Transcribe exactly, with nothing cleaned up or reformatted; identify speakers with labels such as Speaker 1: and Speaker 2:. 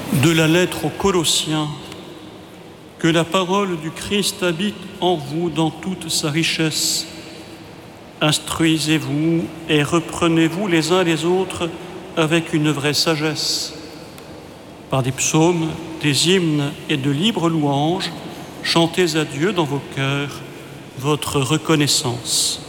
Speaker 1: De la lettre aux Colossiens, que la parole du Christ habite en vous dans toute sa richesse. Instruisez-vous et reprenez-vous les uns les autres avec une vraie sagesse. Par des psaumes, des hymnes et de libres louanges, chantez à Dieu dans vos cœurs votre reconnaissance.